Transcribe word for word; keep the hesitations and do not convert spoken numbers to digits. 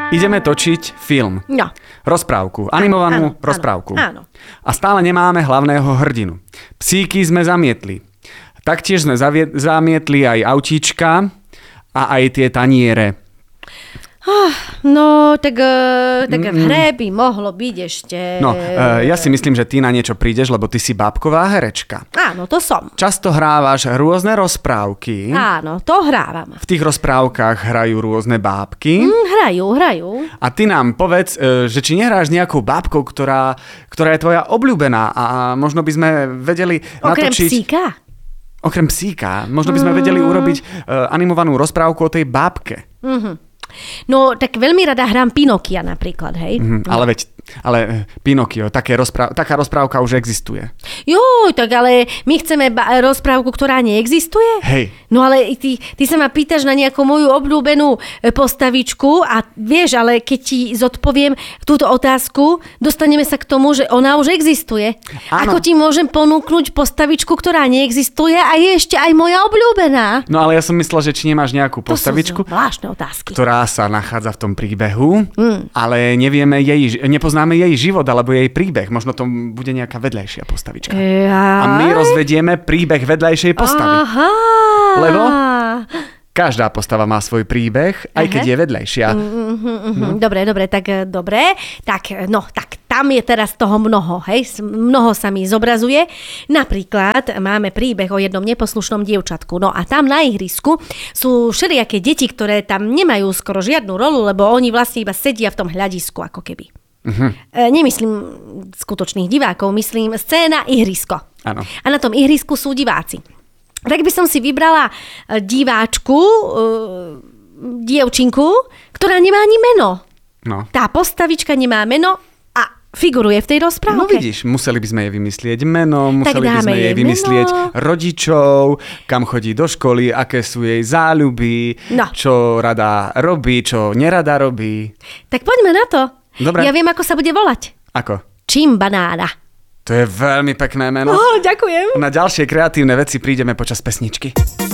Ideme točiť film. No. Rozprávku. Animovanú áno, rozprávku. Áno, áno. A stále nemáme hlavného hrdinu. Psíky sme zamietli. Taktiež sme zavie- zamietli aj autíčka a aj tie taniere. Oh, no, tak, uh, tak v hre by mohlo byť ešte... No, uh, ja si myslím, že ty na niečo prídeš, lebo ty si bábková herečka. Áno, to som. Často hrávaš rôzne rozprávky. Áno, to hrávam. V tých rozprávkach hrajú rôzne bábky. Mm, hrajú, hrajú. A ty nám povedz, uh, že či nehráš nejakou bábkou, ktorá, ktorá je tvoja obľúbená a možno by sme vedeli Okrem natočiť... psíka? Okrem psíka. Možno by sme vedeli urobiť uh, animovanú rozprávku o tej bábke. Mhm. No, tak veľmi rada hrám Pinokia napríklad, hej? Mm, ale veď, ale Pinokio, také rozpráv, taká rozprávka už existuje. Joj, tak ale my chceme ba- rozprávku, ktorá neexistuje? Hej. No ale ty, ty sa ma pýtaš na nejakú moju obľúbenú postavičku a vieš, ale keď ti zodpoviem túto otázku, dostaneme sa k tomu, že ona už existuje. Áno. Ako ti môžem ponúknuť postavičku, ktorá neexistuje a je ešte aj moja obľúbená? No ale ja som myslel, že či nemáš nejakú postavičku, To sú zvláštne otázky. ktorá sa nachádza v tom príbehu, Mm. ale nevieme jej, nepoznáme jej život alebo jej príbeh. Možno to bude nejaká vedľajšia postavička. Ja... A my rozvedieme príbeh vedľajšej postavy. Aha. Lebo každá postava má svoj príbeh, aj keď Aha. je vedľajšia. Mm-hmm. Dobre, dobre, tak dobre. Tak, no, tak tam je teraz toho mnoho, hej? Mnoho sa mi zobrazuje. Napríklad máme príbeh o jednom neposlušnom dievčatku. No a tam na ihrisku sú všelijaké deti, ktoré tam nemajú skoro žiadnu rolu, lebo oni vlastne iba sedia v tom hľadisku, ako keby. Uh-huh. E, nemyslím skutočných divákov, myslím scéna ihrisko. Áno. A na tom ihrisku sú diváci. Tak by som si vybrala diváčku, dievčinku, ktorá nemá ani meno. No. Tá postavička nemá meno a figuruje v tej rozprávke. No vidíš, museli by sme jej vymyslieť meno, museli by sme jej jej vymyslieť meno. rodičov, kam chodí do školy, aké sú jej záľuby, No. čo rada robí, čo nerada robí. Tak poďme na to. Dobre. Ja viem, ako sa bude volať. Ako? Čím banána. To je veľmi pekné meno. Oh, ďakujem. Na ďalšie kreatívne veci prídeme počas pesničky.